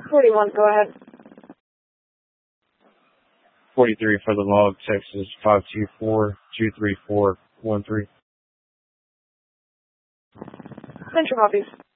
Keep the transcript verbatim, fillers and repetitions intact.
forty-one, go ahead. forty-three for the log, Texas five two four, two three four one three. Central copies.